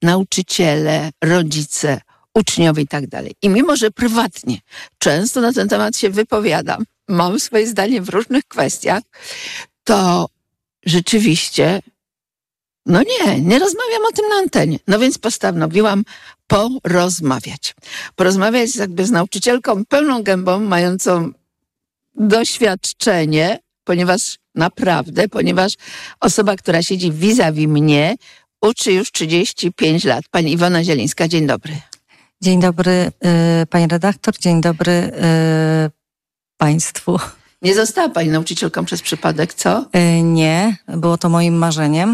nauczyciele, rodzice, uczniowie i tak dalej. I mimo, że prywatnie często na ten temat się wypowiadam, mam swoje zdanie w różnych kwestiach, to rzeczywiście, nie rozmawiam o tym na antenie. No więc postanowiłam porozmawiać. Porozmawiać jakby z nauczycielką pełną gębą, mającą doświadczenie, ponieważ osoba, która siedzi vis-a-vis mnie, uczy już 35 lat. Pani Iwona Zielińska, dzień dobry. Dzień dobry, pani redaktor, dzień dobry państwu. Nie została pani nauczycielką przez przypadek, co? Nie, było to moim marzeniem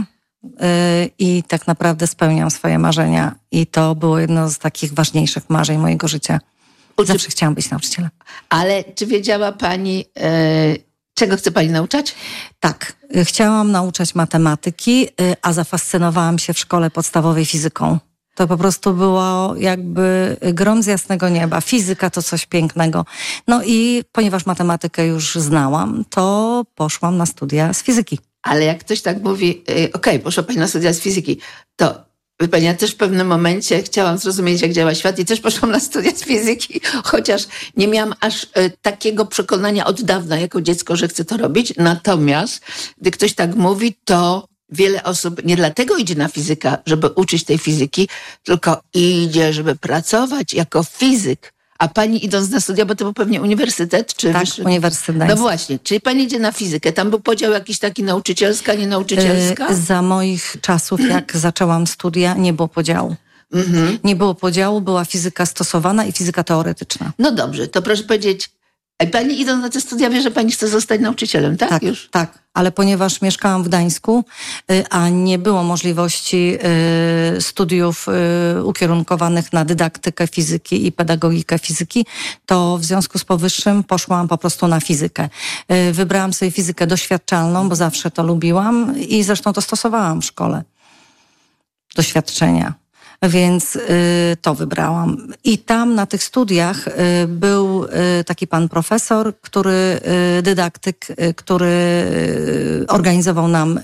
i tak naprawdę spełniam swoje marzenia. I to było jedno z takich ważniejszych marzeń mojego życia. Zawsze chciałam być nauczycielem. Ale czy wiedziała pani, czego chce pani nauczać? Tak, chciałam nauczać matematyki, a zafascynowałam się w szkole podstawowej fizyką. To po prostu było jakby grom z jasnego nieba. Fizyka to coś pięknego. No i ponieważ matematykę już znałam, to poszłam na studia z fizyki. Ale jak ktoś tak mówi, poszła pani na studia z fizyki, to wie pani, ja też w pewnym momencie chciałam zrozumieć, jak działa świat i też poszłam na studia z fizyki, chociaż nie miałam aż takiego przekonania od dawna jako dziecko, że chcę to robić. Natomiast gdy ktoś tak mówi, to wiele osób nie dlatego idzie na fizyka, żeby uczyć tej fizyki, tylko idzie, żeby pracować jako fizyk. A pani idąc na studia, bo to był pewnie uniwersytet? Czy tak, Uniwersytet Gdański. No właśnie, czyli pani idzie na fizykę. Tam był podział jakiś taki nauczycielska, nie nauczycielska? Za moich czasów, jak zaczęłam studia, nie było podziału. Nie było podziału, była fizyka stosowana i fizyka teoretyczna. No dobrze, to proszę powiedzieć, pani idąc na te studia wie, że pani chce zostać nauczycielem, tak? Tak, ale ponieważ mieszkałam w Gdańsku, a nie było możliwości studiów ukierunkowanych na dydaktykę fizyki i pedagogikę fizyki, to w związku z powyższym poszłam po prostu na fizykę. Wybrałam sobie fizykę doświadczalną, bo zawsze to lubiłam i zresztą to stosowałam w szkole. Doświadczenia. Więc to wybrałam. I tam na tych studiach był taki pan profesor, dydaktyk, który organizował nam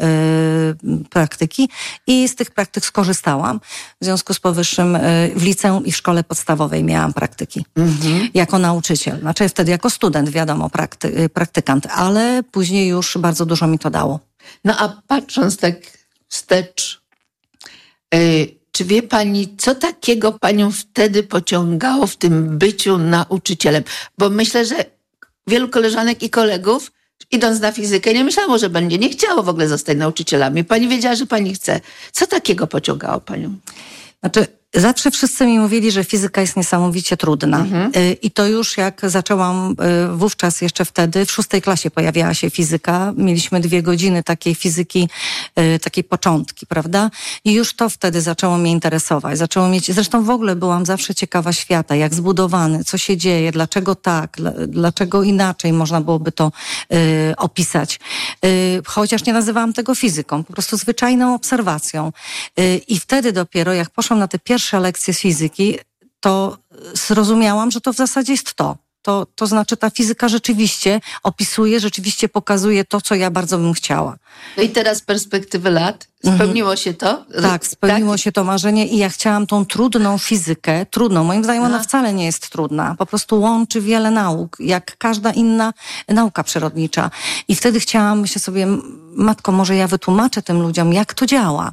praktyki i z tych praktyk skorzystałam. W związku z powyższym w liceum i w szkole podstawowej miałam praktyki. Jako nauczyciel. Znaczy wtedy jako student, wiadomo, praktykant, ale później już bardzo dużo mi to dało. No a patrząc tak wstecz, czy wie pani, co takiego panią wtedy pociągało w tym byciu nauczycielem? Bo myślę, że wielu koleżanek i kolegów, idąc na fizykę, nie myślało, że będzie, nie chciało w ogóle zostać nauczycielami. Pani wiedziała, że pani chce. Co takiego pociągało panią? Znaczy, zawsze wszyscy mi mówili, że fizyka jest niesamowicie trudna. I to już jak zaczęłam wówczas jeszcze wtedy, w 6. klasie pojawiała się fizyka. Mieliśmy 2 godziny takiej fizyki, takiej początki, prawda? I już to wtedy zaczęło mnie interesować. Zresztą w ogóle byłam zawsze ciekawa świata, jak zbudowany, co się dzieje, dlaczego tak, dlaczego inaczej można byłoby to opisać. Chociaż nie nazywałam tego fizyką, po prostu zwyczajną obserwacją. I wtedy dopiero, jak poszłam na te pierwsze lekcje z fizyki, to zrozumiałam, że to w zasadzie jest to. To znaczy ta fizyka rzeczywiście opisuje, rzeczywiście pokazuje to, co ja bardzo bym chciała. No i teraz z perspektywy lat spełniło się to? Tak, spełniło się to marzenie i ja chciałam tą trudną fizykę, moim zdaniem ona wcale nie jest trudna, po prostu łączy wiele nauk, jak każda inna nauka przyrodnicza. I wtedy myślę sobie, matko, może ja wytłumaczę tym ludziom, jak to działa.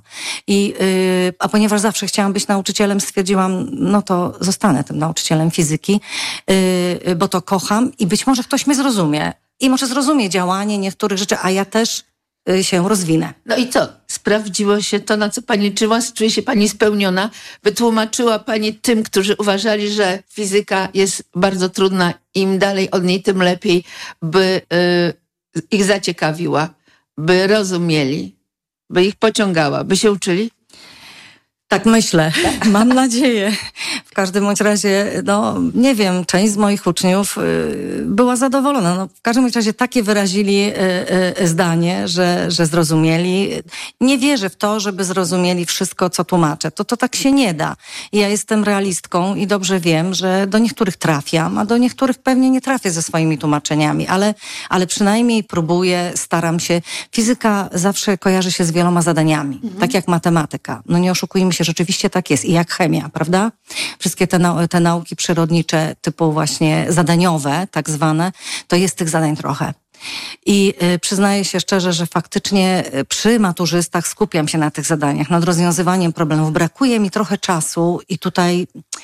A ponieważ zawsze chciałam być nauczycielem, stwierdziłam, no to zostanę tym nauczycielem fizyki, bo to kocham i być może ktoś mnie zrozumie. I może zrozumie działanie niektórych rzeczy, a ja też się rozwinę. No i co? Sprawdziło się to, na co pani liczyła? Czuje się pani spełniona? Wytłumaczyła pani tym, którzy uważali, że fizyka jest bardzo trudna, im dalej od niej, tym lepiej, by ich zaciekawiła, by rozumieli, by ich pociągała, by się uczyli? Tak myślę. Mam nadzieję. W każdym bądź razie, no nie wiem, część z moich uczniów była zadowolona. No, w każdym bądź razie takie wyrazili zdanie, że zrozumieli. Nie wierzę w to, żeby zrozumieli wszystko, co tłumaczę. To tak się nie da. Ja jestem realistką i dobrze wiem, że do niektórych trafiam, a do niektórych pewnie nie trafię ze swoimi tłumaczeniami, ale przynajmniej próbuję, staram się. Fizyka zawsze kojarzy się z wieloma zadaniami, tak jak matematyka. No nie oszukujmy się, rzeczywiście tak jest. I jak chemia, prawda? Wszystkie te nauki przyrodnicze, typu właśnie zadaniowe, tak zwane, to jest tych zadań trochę. I przyznaję się szczerze, że faktycznie przy maturzystach skupiam się na tych zadaniach, nad rozwiązywaniem problemów. Brakuje mi trochę czasu i tutaj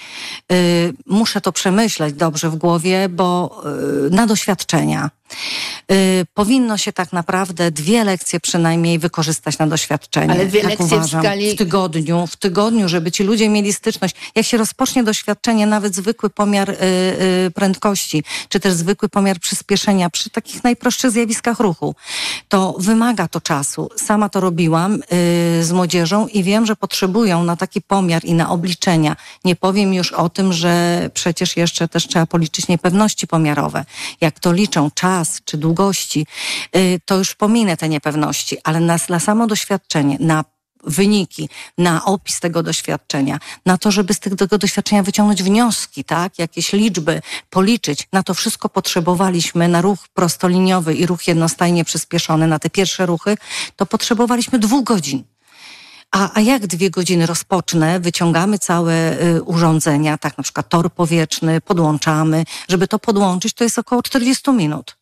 muszę to przemyśleć dobrze w głowie, bo na doświadczenia. Powinno się tak naprawdę 2 lekcje przynajmniej wykorzystać na doświadczenie. Ale 2 tak lekcje uważam. W tygodniu, żeby ci ludzie mieli styczność. Jak się rozpocznie doświadczenie, nawet zwykły pomiar prędkości, czy też zwykły pomiar przyspieszenia przy takich najprostszych zjawiskach ruchu, to wymaga to czasu. Sama to robiłam z młodzieżą i wiem, że potrzebują na taki pomiar i na obliczenia. Nie powiem już o tym, że przecież jeszcze też trzeba policzyć niepewności pomiarowe. Jak to liczą, czas czy długości, to już pominę te niepewności, ale na samo doświadczenie, na wyniki, na opis tego doświadczenia, na to, żeby z tego doświadczenia wyciągnąć wnioski, tak, jakieś liczby, policzyć. Na to wszystko potrzebowaliśmy, na ruch prostoliniowy i ruch jednostajnie przyspieszony, na te pierwsze ruchy, to potrzebowaliśmy 2 godzin. A jak 2 godziny rozpocznę, wyciągamy całe urządzenia, tak na przykład tor powietrzny, podłączamy. Żeby to podłączyć, to jest około 40 minut.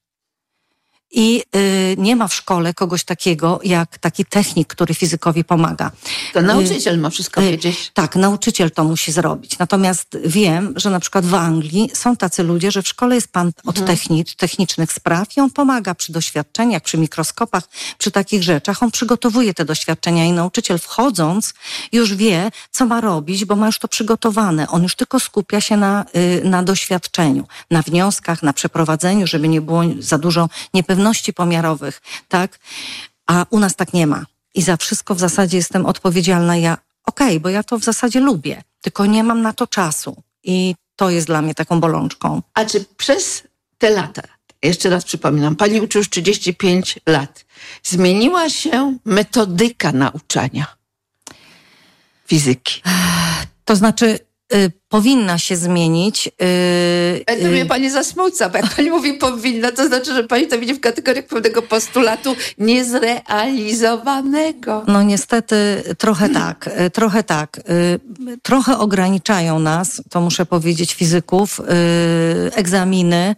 I nie ma w szkole kogoś takiego, jak taki technik, który fizykowi pomaga. To nauczyciel ma wszystko wiedzieć. Tak, nauczyciel to musi zrobić. Natomiast wiem, że na przykład w Anglii są tacy ludzie, że w szkole jest pan od technicznych spraw i on pomaga przy doświadczeniach, przy mikroskopach, przy takich rzeczach. On przygotowuje te doświadczenia i nauczyciel wchodząc już wie, co ma robić, bo ma już to przygotowane. On już tylko skupia się na doświadczeniu, na wnioskach, na przeprowadzeniu, żeby nie było za dużo niepewności pomiarowych, tak? A u nas tak nie ma. I za wszystko w zasadzie jestem odpowiedzialna ja. Okej, bo ja to w zasadzie lubię, tylko nie mam na to czasu. I to jest dla mnie taką bolączką. A czy przez te lata, jeszcze raz przypominam, pani uczy już 35 lat, zmieniła się metodyka nauczania fizyki? To znaczy, powinna się zmienić. To mnie pani zasmuca, bo jak pani mówi powinna, to znaczy, że pani to widzi w kategoriach pewnego postulatu niezrealizowanego. No niestety trochę tak. Trochę ograniczają nas, to muszę powiedzieć, fizyków, egzaminy,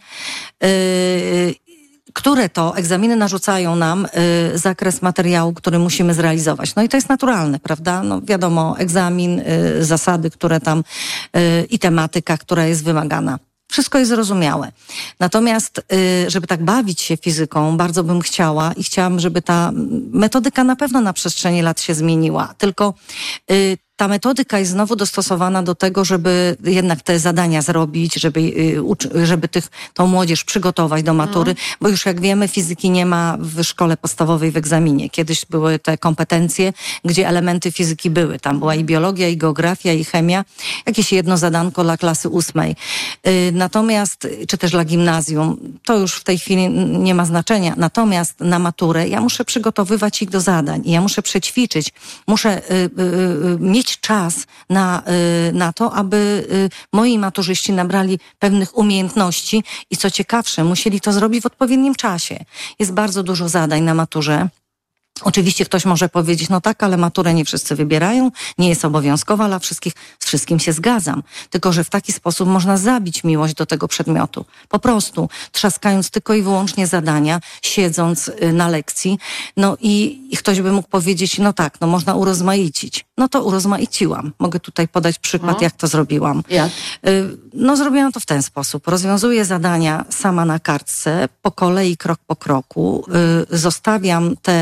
które to egzaminy narzucają nam zakres materiału, który musimy zrealizować. No i to jest naturalne, prawda? No wiadomo, egzamin, zasady, które tam i tematyka, która jest wymagana. Wszystko jest zrozumiałe. Natomiast, żeby tak bawić się fizyką, bardzo bym chciała i chciałam, żeby ta metodyka na pewno na przestrzeni lat się zmieniła. Tylko ta metodyka jest znowu dostosowana do tego, żeby jednak te zadania zrobić, żeby tą młodzież przygotować do matury, bo już jak wiemy, fizyki nie ma w szkole podstawowej w egzaminie. Kiedyś były te kompetencje, gdzie elementy fizyki były. Tam była i biologia, i geografia, i chemia. Jakieś jedno zadanko dla klasy 8. Natomiast, czy też dla gimnazjum, to już w tej chwili nie ma znaczenia. Natomiast na maturę ja muszę przygotowywać ich do zadań i ja muszę przećwiczyć, muszę mieć czas na to, aby moi maturzyści nabrali pewnych umiejętności i co ciekawsze, musieli to zrobić w odpowiednim czasie. Jest bardzo dużo zadań na maturze. Oczywiście ktoś może powiedzieć, no tak, ale maturę nie wszyscy wybierają, nie jest obowiązkowa dla wszystkich. Z wszystkim się zgadzam. Tylko, że w taki sposób można zabić miłość do tego przedmiotu. Po prostu trzaskając tylko i wyłącznie zadania, siedząc na lekcji. No i ktoś by mógł powiedzieć, no tak, no można urozmaicić. No to urozmaiciłam. Mogę tutaj podać przykład, jak to zrobiłam. Jak? No zrobiłam to w ten sposób. Rozwiązuję zadania sama na kartce, po kolei, krok po kroku. Zostawiam te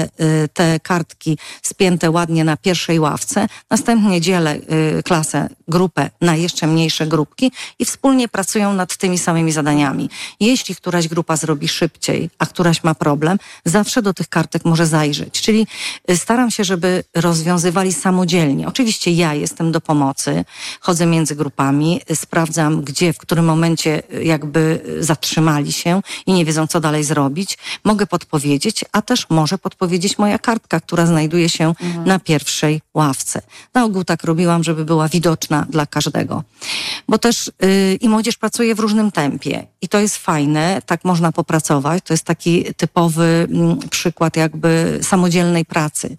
te kartki spięte ładnie na pierwszej ławce, następnie dzielę klasę, grupę na jeszcze mniejsze grupki i wspólnie pracują nad tymi samymi zadaniami. Jeśli któraś grupa zrobi szybciej, a któraś ma problem, zawsze do tych kartek może zajrzeć. Czyli staram się, żeby rozwiązywali samodzielnie. Oczywiście ja jestem do pomocy, chodzę między grupami, sprawdzam, gdzie, w którym momencie jakby zatrzymali się i nie wiedzą, co dalej zrobić. Mogę podpowiedzieć, a też może podpowiedzieć moja kartka, która znajduje się na pierwszej ławce. Na ogół tak robiłam, żeby była widoczna dla każdego. Bo też i młodzież pracuje w różnym tempie i to jest fajne, tak można popracować. To jest taki typowy przykład jakby samodzielnej pracy.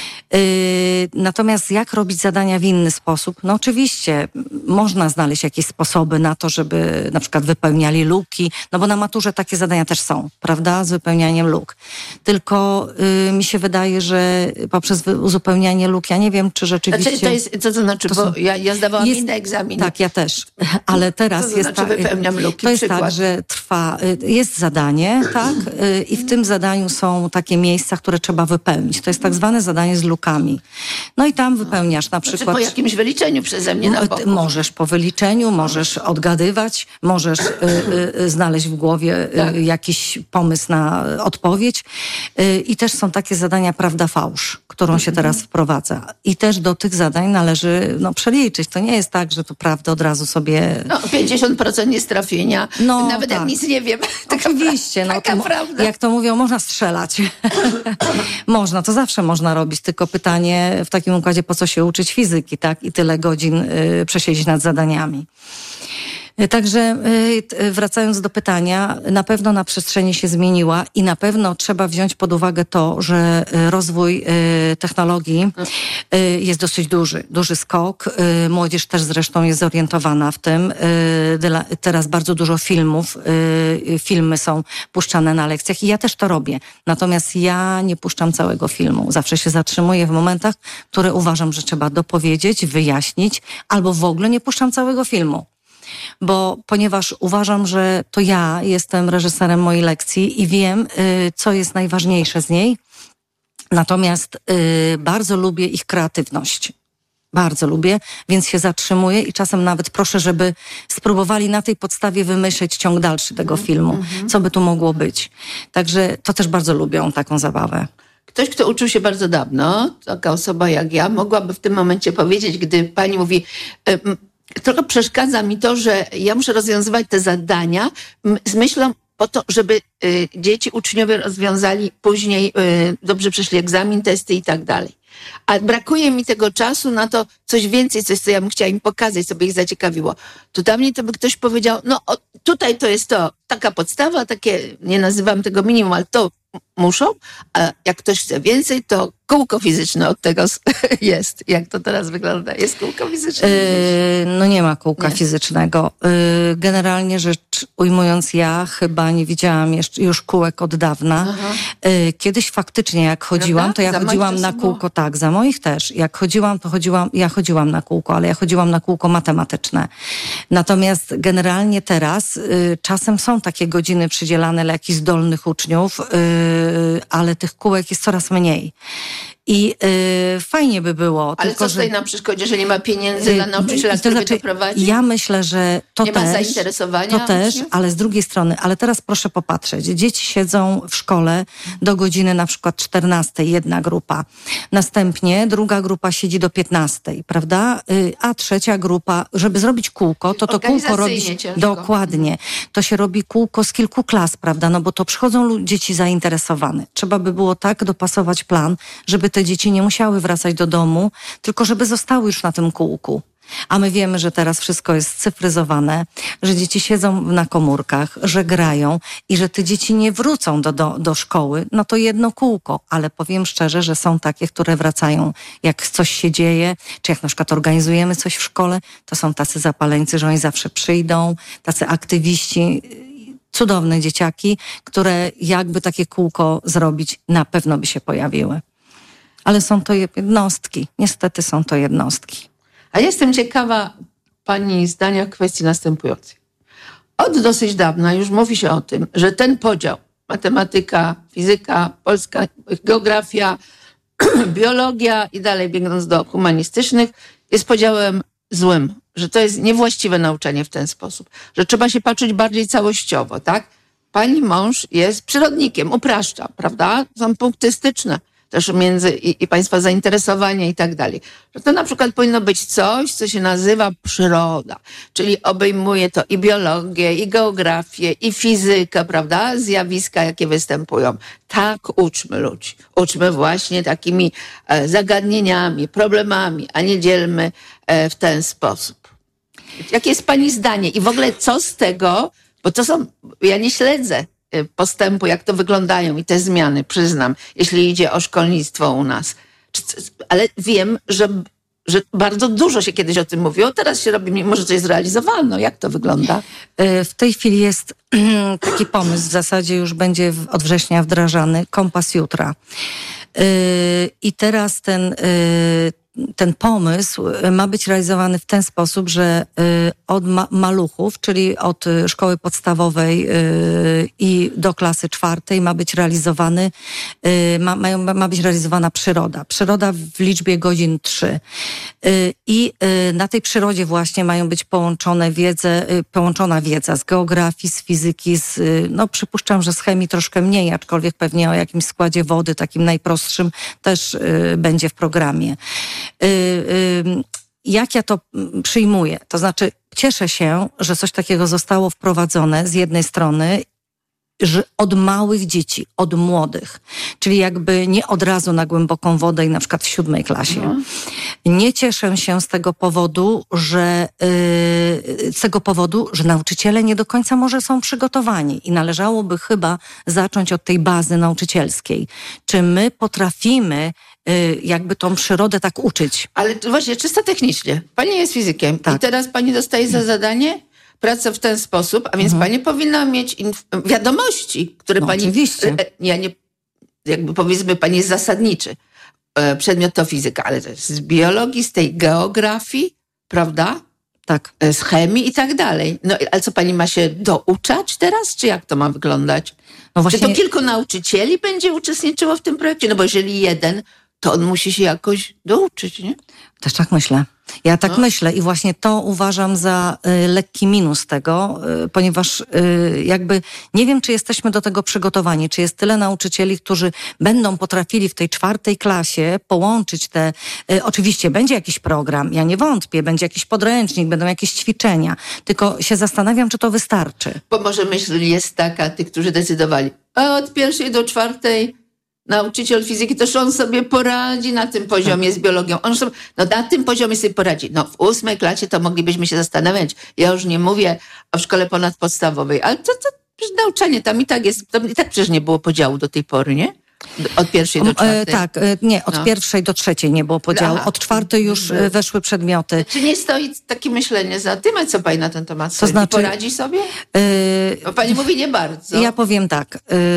Natomiast jak robić zadania w inny sposób? No oczywiście można znaleźć jakieś sposoby na to, żeby na przykład wypełniali luki, no bo na maturze takie zadania też są, prawda, z wypełnianiem luk. Tylko mi się wydaje, że poprzez uzupełnianie luk, ja nie wiem, czy rzeczywiście... Co to znaczy? Bo ja zdawałam inny egzamin. Tak, ja też, ale teraz co to znaczy wypełniam luki? To jest tak, że jest zadanie, tak, i w tym zadaniu są takie miejsca, które trzeba wypełnić. To jest tak zwane zadanie z lukami. No i tam wypełniasz na przykład... Znaczy po jakimś wyliczeniu przeze mnie na boku. Możesz po wyliczeniu, możesz odgadywać, możesz znaleźć w głowie jakiś pomysł na odpowiedź. I też są takie zadania prawda-fałsz, którą się teraz wprowadza. I też do tych zadań należy przeliczyć. To nie jest tak, że to prawda od razu sobie... 50% jest trafienia. Nawet jak nic nie wiem. Oczywiście. Taka prawda. Jak to mówią, można strzelać. Można, to zawsze można robić, tylko pytanie w takim układzie, po co się uczyć fizyki, tak? I tyle godzin przesiedzieć nad zadaniami. Także wracając do pytania, na pewno na przestrzeni się zmieniła i na pewno trzeba wziąć pod uwagę to, że rozwój technologii jest dosyć duży skok. Młodzież też zresztą jest zorientowana w tym. Teraz bardzo dużo filmy są puszczane na lekcjach i ja też to robię. Natomiast ja nie puszczam całego filmu. Zawsze się zatrzymuję w momentach, które uważam, że trzeba dopowiedzieć, wyjaśnić, albo w ogóle nie puszczam całego filmu. Ponieważ uważam, że to ja jestem reżyserem mojej lekcji i wiem, co jest najważniejsze z niej. Natomiast bardzo lubię ich kreatywność. Bardzo lubię, więc się zatrzymuję i czasem nawet proszę, żeby spróbowali na tej podstawie wymyśleć ciąg dalszy tego filmu. Co by tu mogło być. Także to też bardzo lubią taką zabawę. Ktoś, kto uczył się bardzo dawno, taka osoba jak ja, mogłaby w tym momencie powiedzieć, gdy pani mówi... Trochę przeszkadza mi to, że ja muszę rozwiązywać te zadania z myślą po to, żeby dzieci, uczniowie rozwiązali później, dobrze przeszli egzamin, testy i tak dalej. A brakuje mi tego czasu na to coś więcej, coś, co ja bym chciała im pokazać, co by ich zaciekawiło. To dawniej to by ktoś powiedział, tutaj to jest taka podstawa, takie, nie nazywam tego minimum, ale to muszą, a jak ktoś chce więcej, to kółko fizyczne od tego jest. Jak to teraz wygląda? Jest kółko fizyczne? Nie ma kółka fizycznego. Generalnie rzecz ujmując, ja chyba nie widziałam już kółek od dawna. Kiedyś faktycznie jak chodziłam, to ja chodziłam na kółko, tak, za moich też. Jak chodziłam, ja chodziłam na kółko, ale ja chodziłam na kółko matematyczne. Natomiast generalnie teraz czasem są takie godziny przydzielane dla jakichś zdolnych uczniów, ale tych kółek jest coraz mniej. I fajnie by było. Ale tylko, co stoi na przeszkodzie, że nie ma pieniędzy dla nauczyciela, który by to prowadzi? Ja myślę, że to nie też... Nie ma zainteresowania? To też, ale z drugiej strony, ale teraz proszę popatrzeć. Dzieci siedzą w szkole do godziny na przykład 14, jedna grupa. Następnie druga grupa siedzi do 15, prawda? A trzecia grupa, żeby zrobić kółko, to kółko robić... Ciężko. Dokładnie. To się robi kółko z kilku klas, prawda? No bo to przychodzą dzieci zainteresowane. Trzeba by było tak dopasować plan, żeby te dzieci nie musiały wracać do domu, tylko żeby zostały już na tym kółku. A my wiemy, że teraz wszystko jest scyfryzowane, że dzieci siedzą na komórkach, że grają i że te dzieci nie wrócą do szkoły, no to jedno kółko. Ale powiem szczerze, że są takie, które wracają, jak coś się dzieje, czy jak na przykład organizujemy coś w szkole, to są tacy zapaleńcy, że oni zawsze przyjdą, tacy aktywiści, cudowne dzieciaki, które jakby takie kółko zrobić, na pewno by się pojawiły. Ale są to jednostki. Niestety są to jednostki. A jestem ciekawa pani zdania w kwestii następującej. Od dosyć dawna już mówi się o tym, że ten podział matematyka, fizyka, polska, geografia, biologia i dalej biegnąc do humanistycznych, jest podziałem złym, że to jest niewłaściwe nauczanie w ten sposób, że trzeba się patrzeć bardziej całościowo, tak? Pani mąż jest przyrodnikiem, upraszcza, prawda? Są punkty styczne też między i państwa zainteresowania i tak dalej. Że to na przykład powinno być coś, co się nazywa przyroda, czyli obejmuje to i biologię, i geografię, i fizykę, prawda? Zjawiska, jakie występują. Tak uczmy ludzi. Uczmy właśnie takimi zagadnieniami, problemami, a nie dzielmy w ten sposób. Jakie jest pani zdanie? I w ogóle co z tego, bo to są, ja nie śledzę postępu, jak to wyglądają i te zmiany, przyznam, jeśli idzie o szkolnictwo u nas. Ale wiem, że bardzo dużo się kiedyś o tym mówiło, teraz się robi, może coś zrealizowano. Jak to wygląda? W tej chwili jest taki pomysł, w zasadzie już będzie od września wdrażany, Kompas Jutra. I teraz ten pomysł ma być realizowany w ten sposób, że od maluchów, czyli od szkoły podstawowej i do klasy 4 ma być realizowany, ma być realizowana przyroda. Przyroda w liczbie godzin 3. I na tej przyrodzie właśnie mają być połączona wiedza z geografii, z fizyki, no przypuszczam, że z chemii troszkę mniej, aczkolwiek pewnie o jakimś składzie wody, takim najprostszym, też będzie w programie. Jak ja to przyjmuję? To znaczy, cieszę się, że coś takiego zostało wprowadzone z jednej strony, że od małych dzieci, od młodych, czyli jakby nie od razu na głęboką wodę i na przykład w 7 klasie. Nie cieszę się z tego powodu, że nauczyciele nie do końca może są przygotowani i należałoby chyba zacząć od tej bazy nauczycielskiej. Czy my potrafimy jakby tą przyrodę tak uczyć? Ale właśnie czysto technicznie. Pani jest fizykiem i teraz pani dostaje za zadanie pracę w ten sposób, a więc pani powinna mieć wiadomości, które pani... Oczywiście. Jakby powiedzmy, pani jest zasadniczy. Przedmiot to fizyka, ale to jest z biologii, z tej geografii, prawda? Tak. Z chemii i tak dalej. No ale co, pani ma się douczać teraz? Czy jak to ma wyglądać? No właśnie... Czy to kilku nauczycieli będzie uczestniczyło w tym projekcie? No bo jeżeli jeden, to on musi się jakoś douczyć, nie? Też tak myślę. Ja tak myślę i właśnie to uważam za lekki minus tego, ponieważ jakby nie wiem, czy jesteśmy do tego przygotowani, czy jest tyle nauczycieli, którzy będą potrafili w tej 4 klasie połączyć te... Oczywiście będzie jakiś program, ja nie wątpię, będzie jakiś podręcznik, będą jakieś ćwiczenia, tylko się zastanawiam, czy to wystarczy. Bo może myśl jest taka, tych, którzy decydowali, a od 1 do 4 nauczyciel fizyki, to on sobie poradzi na tym poziomie z biologią. Na tym poziomie sobie poradzi. No w 8 klasie to moglibyśmy się zastanawiać. Ja już nie mówię o szkole ponadpodstawowej, ale to nauczanie tam i tak jest, tam i tak przecież nie było podziału do tej pory, nie? Od 1 do 4. Tak, nie, od 1 do 3 nie było podziału. Od 4 już weszły przedmioty. Czy nie stoi takie myślenie za tym, a co pani na ten temat sądzi? To znaczy, poradzi sobie? Bo pani mówi nie bardzo. Ja powiem tak,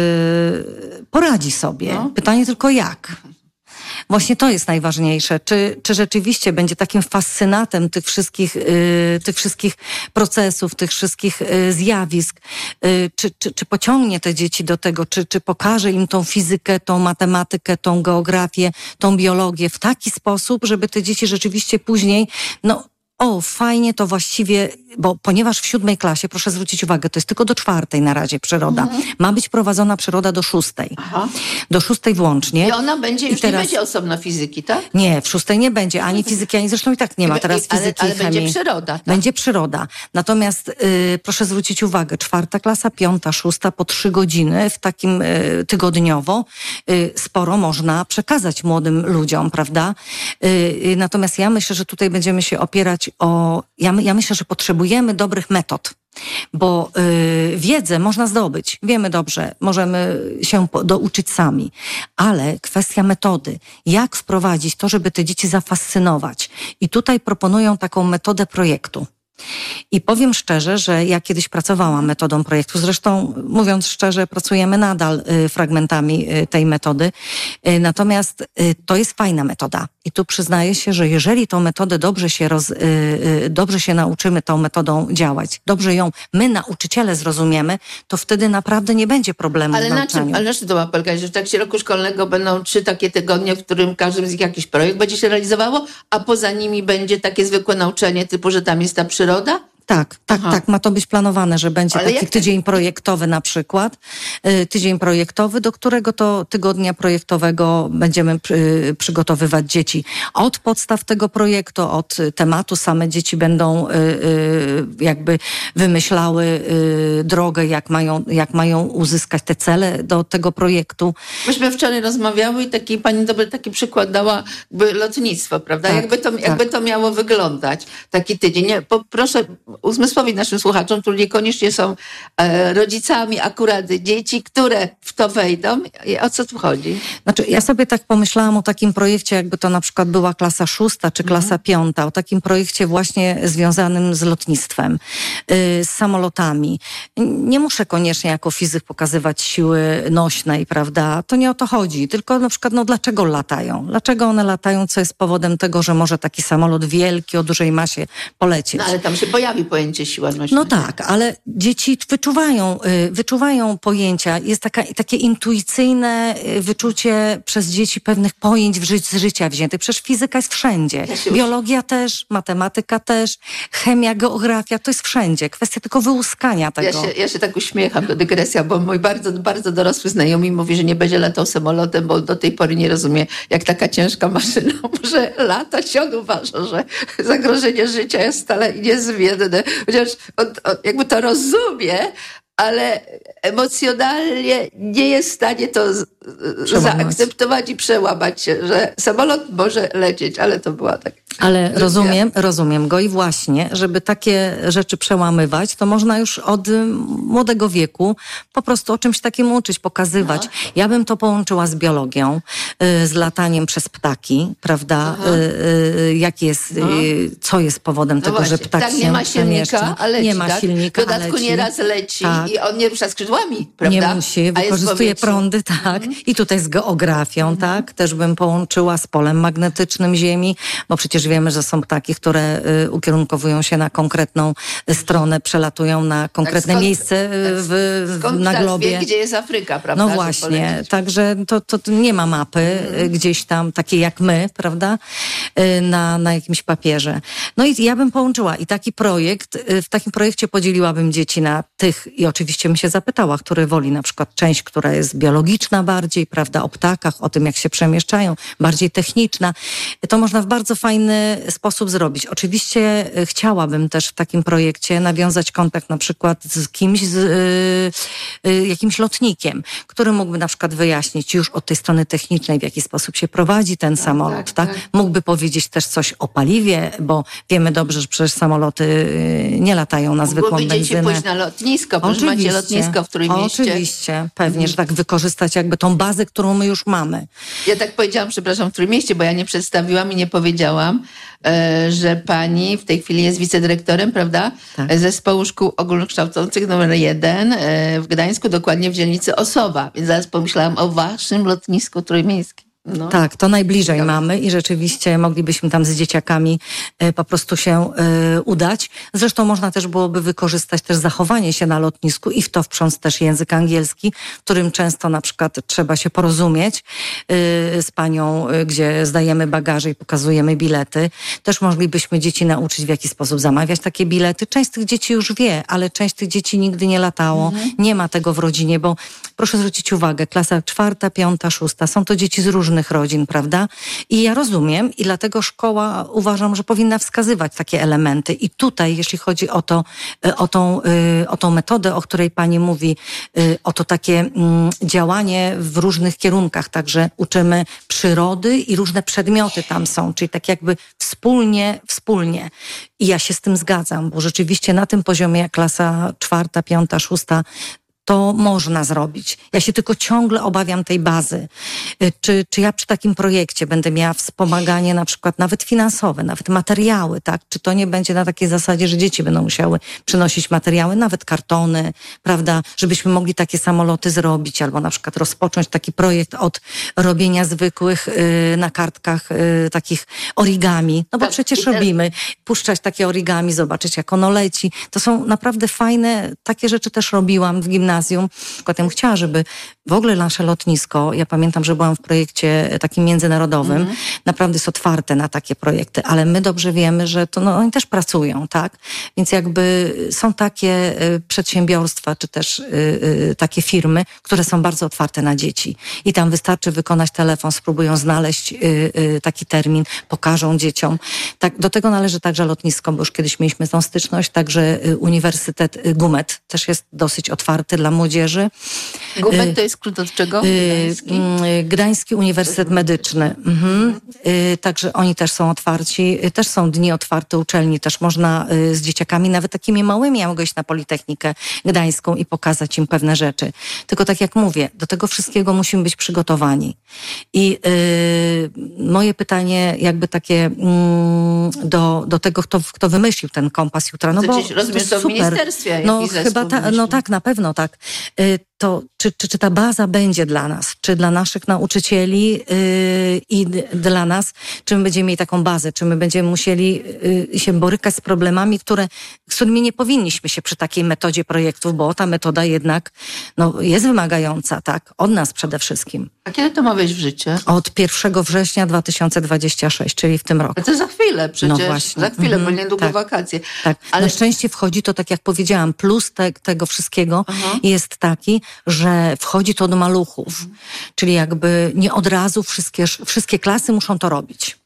poradzi sobie. Pytanie tylko jak. Właśnie to jest najważniejsze. Czy rzeczywiście będzie takim fascynatem tych wszystkich procesów, tych wszystkich zjawisk? Czy pociągnie te dzieci do tego? Czy pokaże im tą fizykę, tą matematykę, tą geografię, tą biologię w taki sposób, żeby te dzieci rzeczywiście później, fajnie to właściwie, bo ponieważ w 7 klasie, proszę zwrócić uwagę, to jest tylko do 4 na razie przyroda. Ma być prowadzona przyroda do 6. Do 6 włącznie. I ona będzie, już teraz... nie będzie osobno fizyki, tak? Nie, w 6 nie będzie ani fizyki, ani zresztą i tak nie ma teraz fizyki ale i chemii. będzie przyroda. Tak? Będzie przyroda. Natomiast proszę zwrócić uwagę, 4 klasa, 5, 6 po 3 godziny w takim tygodniowo sporo można przekazać młodym ludziom, prawda? Natomiast ja myślę, że tutaj będziemy się opierać ja myślę, że potrzebujemy dobrych metod, bo wiedzę można zdobyć. Wiemy dobrze, możemy się douczyć sami, ale kwestia metody. Jak wprowadzić to, żeby te dzieci zafascynować? I tutaj proponują taką metodę projektu. I powiem szczerze, że ja kiedyś pracowałam metodą projektu. Zresztą, mówiąc szczerze, pracujemy nadal fragmentami tej metody. Natomiast to jest fajna metoda. I tu przyznaję się, że jeżeli tą metodę dobrze się nauczymy tą metodą działać, dobrze ją my, nauczyciele, zrozumiemy, to wtedy naprawdę nie będzie problemu w nauczaniu. Ale na czym to ma polegać? Że w trakcie roku szkolnego będą 3 takie tygodnie, w którym każdym z nich jakiś projekt będzie się realizowało, a poza nimi będzie takie zwykłe nauczanie typu, że tam jest ta przyroda? Tak, ma to być planowane, że będzie taki tydzień projektowy na przykład. Tydzień projektowy, do którego to tygodnia projektowego będziemy przygotowywać dzieci. Od podstaw tego projektu, od tematu same dzieci będą jakby wymyślały drogę, jak mają uzyskać te cele do tego projektu. Myśmy wczoraj rozmawiały i pani dobry taki przykład dała lotnictwo, prawda? Tak, jakby to miało wyglądać, taki tydzień. Proszę uzmysłowić naszym słuchaczom, którzy niekoniecznie są rodzicami akurat dzieci, które w to wejdą. O co tu chodzi? Znaczy, ja sobie tak pomyślałam o takim projekcie, jakby to na przykład była klasa 6 czy klasa 5, o takim projekcie właśnie związanym z lotnictwem, z samolotami. Nie muszę koniecznie jako fizyk pokazywać siły nośnej, prawda? To nie o to chodzi, tylko na przykład, dlaczego latają? Dlaczego one latają? Co jest powodem tego, że może taki samolot wielki, o dużej masie polecieć? Ale tam się pojawi pojęcie siła nośna. No tak, ale dzieci wyczuwają pojęcia. Jest takie intuicyjne wyczucie przez dzieci pewnych pojęć z życia wziętych. Przecież fizyka jest wszędzie. Biologia też, matematyka też, chemia, geografia, to jest wszędzie. Kwestia tylko wyłuskania tego. Ja się tak uśmiecham, to dygresja, bo mój bardzo, bardzo dorosły znajomy mówi, że nie będzie latał samolotem, bo do tej pory nie rozumie, jak taka ciężka maszyna może latać. On uważa, że zagrożenie życia jest stale niezmienne. Chociaż on jakby to rozumie, ale emocjonalnie nie jest w stanie to zaakceptować i przełamać się, że samolot może lecieć, ale to była tak. Ale rozumiem go i właśnie, żeby takie rzeczy przełamywać, to można już od młodego wieku po prostu o czymś takim uczyć, pokazywać. Ja bym to połączyła z biologią, z lataniem przez ptaki, prawda? Co jest powodem tego, że ptak się nie ma silnika, a leci, nie ma silnika, w dodatku nieraz leci i on nie rusza skrzydłami, prawda? Nie musi, wykorzystuje prądy, tak. I tutaj z geografią, tak. Też bym połączyła z polem magnetycznym Ziemi, bo przecież wiemy, że są ptaki, które ukierunkowują się na konkretną stronę, przelatują na konkretne miejsce na globie. Wie, gdzie jest Afryka, prawda? No właśnie, także to nie ma mapy gdzieś tam, takiej jak my, prawda, na jakimś papierze. No i ja bym połączyła i w takim projekcie podzieliłabym dzieci na tych i oczywiście bym się zapytała, który woli na przykład część, która jest biologiczna bardziej, prawda, o ptakach, o tym, jak się przemieszczają, bardziej techniczna. To można w bardzo fajny sposób zrobić. Oczywiście chciałabym też w takim projekcie nawiązać kontakt na przykład z kimś, jakimś lotnikiem, który mógłby na przykład wyjaśnić już od tej strony technicznej, w jaki sposób się prowadzi ten samolot, tak? Mógłby powiedzieć też coś o paliwie, bo wiemy dobrze, że przecież samoloty nie latają na zwykłą benzynę. Dzieci pójść na lotnisko, bo macie lotnisko w Trójmieście. Oczywiście, pewnie, że tak wykorzystać jakby tą bazę, którą my już mamy. Ja tak powiedziałam, przepraszam, w Trójmieście, bo ja nie przedstawiłam i nie powiedziałam, że pani w tej chwili jest wicedyrektorem, prawda? Tak. Zespołu Szkół Ogólnokształcących nr 1 w Gdańsku, dokładnie w dzielnicy Osowa. Więc zaraz pomyślałam o waszym lotnisku trójmiejskim. No. Tak, to najbliżej mamy i rzeczywiście moglibyśmy tam z dzieciakami po prostu się udać. Zresztą można też byłoby wykorzystać też zachowanie się na lotnisku i w to wprząc też język angielski, którym często na przykład trzeba się porozumieć z panią, gdzie zdajemy bagaże i pokazujemy bilety. Też moglibyśmy dzieci nauczyć, w jaki sposób zamawiać takie bilety. Część z tych dzieci już wie, ale część tych dzieci nigdy nie latało. Nie ma tego w rodzinie, bo proszę zwrócić uwagę, klasa 4., 5., 6. są to dzieci z różnych rodzin, prawda? I ja rozumiem i dlatego szkoła uważam, że powinna wskazywać takie elementy. I tutaj, jeśli chodzi o tą metodę, o której pani mówi, o to takie działanie w różnych kierunkach, także uczymy przyrody i różne przedmioty tam są, czyli tak jakby wspólnie. I ja się z tym zgadzam, bo rzeczywiście na tym poziomie jak klasa 4., 5., 6. to można zrobić. Ja się tylko ciągle obawiam tej bazy. Czy ja przy takim projekcie będę miała wspomaganie na przykład nawet finansowe, nawet materiały, tak? Czy to nie będzie na takiej zasadzie, że dzieci będą musiały przynosić materiały, nawet kartony, prawda? Żebyśmy mogli takie samoloty zrobić, albo na przykład rozpocząć taki projekt od robienia zwykłych na kartkach takich origami. No bo przecież robimy. Puszczać takie origami, zobaczyć jak ono leci. To są naprawdę fajne, takie rzeczy też robiłam w gimnazjum. Przykład ja bym chciała, żeby w ogóle nasze lotnisko, ja pamiętam, że byłam w projekcie takim międzynarodowym, naprawdę jest otwarte na takie projekty, ale my dobrze wiemy, że to oni też pracują, tak? Więc jakby są takie przedsiębiorstwa, czy też takie firmy, które są bardzo otwarte na dzieci. I tam wystarczy wykonać telefon, spróbują znaleźć taki termin, pokażą dzieciom. Tak, do tego należy także lotnisko, bo już kiedyś mieliśmy tą styczność, także Uniwersytet GUMET też jest dosyć otwarty dla młodzieży. GUMET to jest skrót od czego? Gdański Uniwersytet Medyczny. Także oni też są otwarci. Też są dni otwarte uczelni. Też można z dzieciakami, nawet takimi małymi, ja mogę iść na Politechnikę Gdańską i pokazać im pewne rzeczy. Tylko tak jak mówię, do tego wszystkiego musimy być przygotowani. I moje pytanie jakby takie do tego, kto wymyślił ten kompas jutra. No bo rozumiem, to w ministerstwie. No chyba tak, na pewno tak. To czy ta baza będzie dla nas, czy dla naszych nauczycieli i dla nas, czy my będziemy mieli taką bazę, czy my będziemy musieli się borykać z problemami, z którymi nie powinniśmy się przy takiej metodzie projektów, bo ta metoda jednak jest wymagająca, tak, od nas przede wszystkim. A kiedy to ma wejść w życie? Od 1 września 2026, czyli w tym roku. A to za chwilę przecież, no właśnie. Za chwilę, bo niedługo wakacje. Tak, ale na szczęście wchodzi to, tak jak powiedziałam, plus tego wszystkiego jest taki, że wchodzi to do maluchów. Czyli jakby nie od razu wszystkie klasy muszą to robić.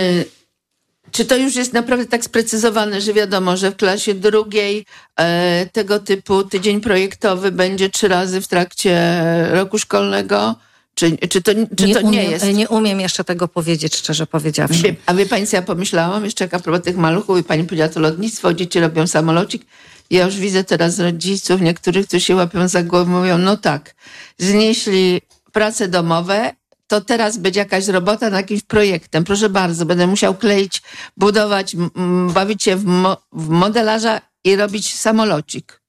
Czy to już jest naprawdę tak sprecyzowane, że wiadomo, że w klasie drugiej tego typu tydzień projektowy będzie 3 razy w trakcie roku szkolnego? Czy to nie jest? Nie umiem jeszcze tego powiedzieć, szczerze powiedziawszy. A wie pani, co ja pomyślałam? Jeszcze jak a propos tych maluchów i pani powiedziała to lotnictwo, dzieci robią samolocik. Ja już widzę teraz rodziców niektórych, którzy się łapią za głowę, mówią, no tak, znieśli prace domowe, to teraz będzie jakaś robota nad jakimś projektem. Proszę bardzo, będę musiał kleić, budować, bawić się w modelarza i robić samolocik.